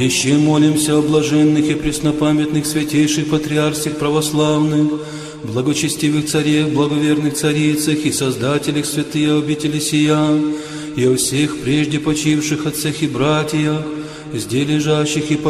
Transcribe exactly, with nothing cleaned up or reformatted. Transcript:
Еще молимся о блаженных и преснопамятных святейших патриарсих православных, благочестивых царях, благоверных царицах и создателях святые обители сия, и о всех прежде почивших отцах и братьях, здесь лежащих и